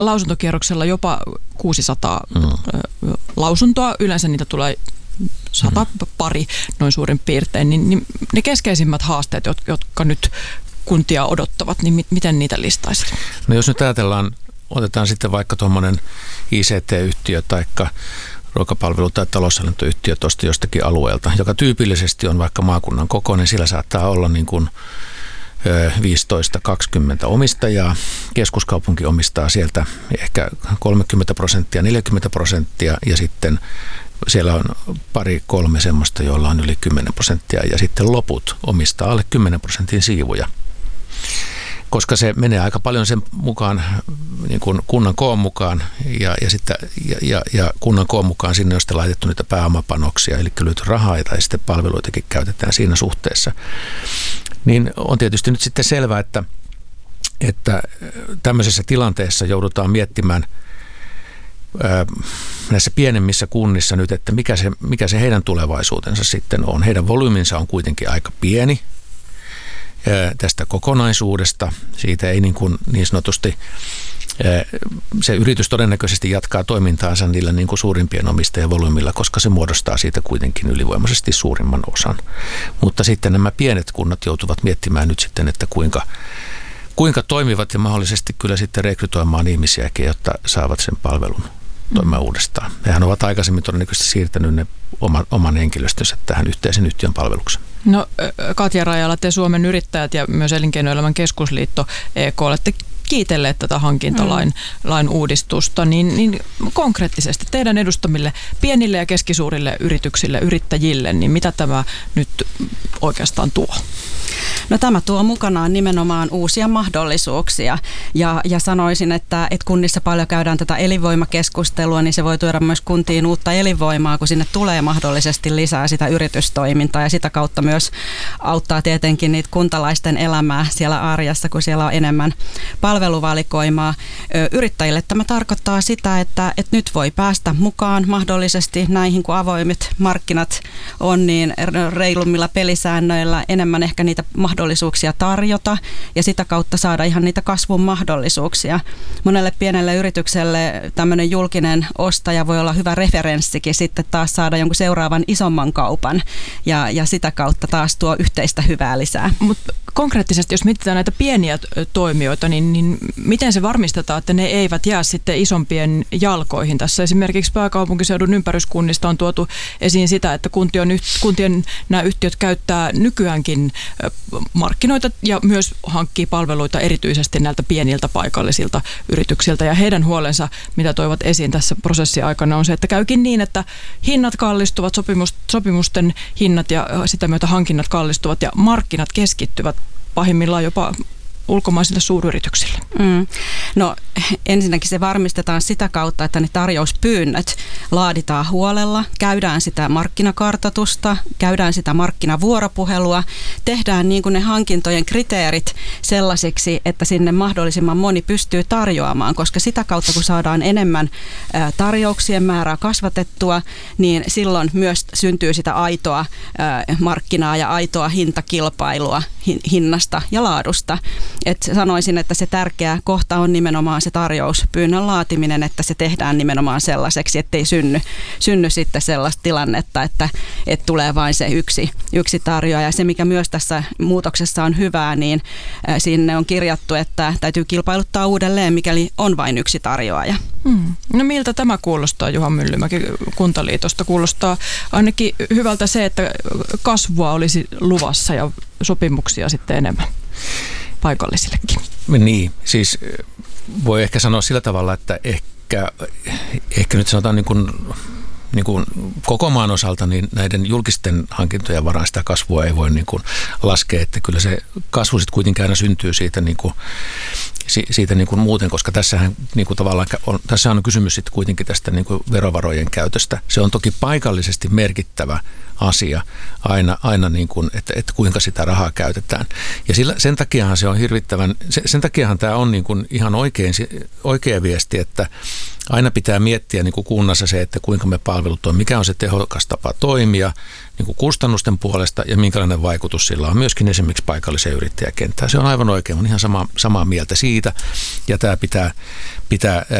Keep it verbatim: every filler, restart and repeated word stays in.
lausuntokierroksella jopa kuusisataa mm. lausuntoa. Yleensä niitä tulee sata mm. pari noin suurin piirtein. Niin, niin ne keskeisimmät haasteet, jotka nyt kuntia odottavat, niin miten niitä listaisit? No jos nyt ajatellaan, otetaan sitten vaikka tuommoinen I C T-yhtiö tai ruokapalvelu- tai taloushallintoyhtiö tuosta jostakin alueelta, joka tyypillisesti on vaikka maakunnan kokoinen, sillä saattaa olla niin kuin viisitoista kaksikymmentä omistajaa. Keskuskaupunki omistaa sieltä ehkä kolmekymmentä prosenttia, neljäkymmentä prosenttia ja sitten siellä on pari kolme semmoista, joilla on yli kymmenen prosenttia ja sitten loput omistaa alle kymmenen prosentin siivuja. Koska se menee aika paljon sen mukaan, niin kuin kunnan koon mukaan ja, ja, sitten, ja, ja, ja kunnan koon mukaan sinne on sitten laitettu niitä pääomapanoksia, eli löytyy rahaa tai sitten palveluitakin käytetään siinä suhteessa. Niin on tietysti nyt sitten selvää, että, että tämmöisessä tilanteessa joudutaan miettimään ää, näissä pienemmissä kunnissa nyt, että mikä se, mikä se heidän tulevaisuutensa sitten on. Heidän volyyminsa on kuitenkin aika pieni tästä kokonaisuudesta. Siitä ei niin, kuin niin sanotusti, se yritys todennäköisesti jatkaa toimintaansa niillä niin kuin suurimpien omistajien volyymilla, koska se muodostaa siitä kuitenkin ylivoimaisesti suurimman osan. Mutta sitten nämä pienet kunnat joutuvat miettimään nyt sitten, että kuinka, kuinka toimivat ja mahdollisesti kyllä sitten rekrytoimaan ihmisiäkin, jotta saavat sen palvelun toimimaan uudestaan. Hehän ovat aikaisemmin todennäköisesti siirtänyt ne oman, oman henkilöstönsä tähän yhteisen yhtiön palvelukseen. No Katja Rajala, te Suomen yrittäjät ja myös Elinkeinoelämän keskusliitto E K olette kiitelleet tätä hankintalain mm. lain uudistusta, niin, niin konkreettisesti teidän edustamille pienille ja keskisuurille yrityksille, yrittäjille, niin mitä tämä nyt oikeastaan tuo? No tämä tuo mukanaan nimenomaan uusia mahdollisuuksia ja, ja sanoisin, että, että kunnissa paljon käydään tätä elinvoimakeskustelua, niin se voi tuoda myös kuntiin uutta elinvoimaa, kun sinne tulee mahdollisesti lisää sitä yritystoimintaa ja sitä kautta myös auttaa tietenkin niitä kuntalaisten elämää siellä arjessa, kun siellä on enemmän palveluvalikoimaa. Yrittäjille tämä tarkoittaa sitä, että, että nyt voi päästä mukaan mahdollisesti näihin, kun avoimet markkinat on, niin reilummilla pelisäännöillä enemmän ehkä niitä mahdollisuuksia tarjota ja sitä kautta saada ihan niitä kasvun mahdollisuuksia. Monelle pienelle yritykselle tämmöinen julkinen ostaja voi olla hyvä referenssikin sitten taas saada jonkun seuraavan isomman kaupan ja, ja sitä kautta taas tuo yhteistä hyvää lisää. Mutta konkreettisesti, jos mietitään näitä pieniä toimijoita, niin, niin miten se varmistetaan, että ne eivät jää sitten isompien jalkoihin? Tässä esimerkiksi pääkaupunkiseudun ympäryskunnista on tuotu esiin sitä, että kuntien, kuntien nämä yhtiöt käyttää nykyäänkin markkinoita ja myös hankkii palveluita erityisesti näiltä pieniltä paikallisilta yrityksiltä. Ja heidän huolensa, mitä toivat esiin tässä prosessin aikana, on se, että käykin niin, että hinnat kallistuvat, sopimusten hinnat ja sitä myötä hankinnat kallistuvat ja markkinat keskittyvät pahimmillaan jopa ulkomaisille suuryrityksille. Mm. No ensinnäkin se varmistetaan sitä kautta, että ne tarjouspyynnöt laaditaan huolella, käydään sitä markkinakartoitusta, käydään sitä markkinavuoropuhelua, tehdään niin kuin ne hankintojen kriteerit sellaisiksi, että sinne mahdollisimman moni pystyy tarjoamaan, koska sitä kautta kun saadaan enemmän tarjouksien määrää kasvatettua, niin silloin myös syntyy sitä aitoa markkinaa ja aitoa hintakilpailua hinnasta ja laadusta. Et sanoisin, että se tärkeä kohta on nimenomaan se tarjouspyynnön laatiminen, että se tehdään nimenomaan sellaiseksi, ettei synny, synny sitten sellaista tilannetta, että, että tulee vain se yksi, yksi tarjoaja. Ja se, mikä myös tässä muutoksessa on hyvää, niin sinne on kirjattu, että täytyy kilpailuttaa uudelleen, mikäli on vain yksi tarjoaja. Hmm. No miltä tämä kuulostaa, Juha Myllymäki Kuntaliitosta? Kuulostaa ainakin hyvältä se, että kasvua olisi luvassa ja sopimuksia sitten enemmän paikallisillekin. Niin, siis voi ehkä sanoa sillä tavalla, että ehkä, ehkä nyt sanotaan niin kuin, niin kuin koko maan osalta niin näiden julkisten hankintojen varaan sitä kasvua ei voi niin kuin laskea, että kyllä se kasvu sitten kuitenkin aina syntyy siitä, niin kuin, siitä niin kuin muuten, koska tässähän niin kuin tavallaan on, tässä on kysymys sitten kuitenkin tästä niin kuin verovarojen käytöstä. Se on toki paikallisesti merkittävä asia aina, aina niin kuin, että, että kuinka sitä rahaa käytetään. Ja sillä, sen takiahan se on hirvittävän, sen, sen takiahan tämä on niin kuin ihan oikein, oikea viesti, että aina pitää miettiä niin kuin kunnassa se, että kuinka me palvelut on, mikä on se tehokas tapa toimia niin kuin kustannusten puolesta ja minkälainen vaikutus sillä on myöskin esimerkiksi paikalliseen yrittäjäkenttään. Se on aivan oikein, on ihan sama, samaa mieltä siitä ja tämä pitää, pitää